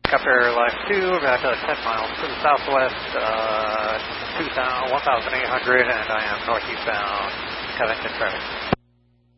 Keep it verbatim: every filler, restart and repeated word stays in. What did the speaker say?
Copter Life two, we're back to ten miles to the southwest, uh, one thousand eight hundred, and I am northeastbound Covington traffic.